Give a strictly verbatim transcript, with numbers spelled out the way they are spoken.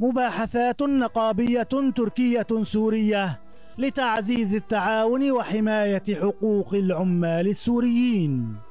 مباحثات نقابية تركية سورية لتعزيز التعاون وحماية حقوق العمال السوريين.